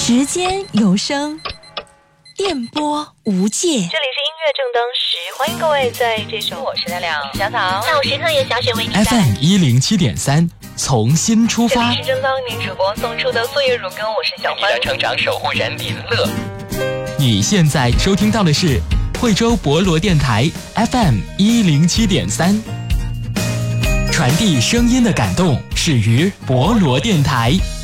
时间有声，电波无界。这里是音乐正当时，欢迎各位在这首我是亮亮小草下午时刻由小雪为你带 FM107.3从新出发。 这里是正当您主播送出的岁月如歌，我是小欢。 你的成长守护人林乐。 你现在收听到的是惠州博罗电台 FM107.3，传递声音的感动始于博罗电台。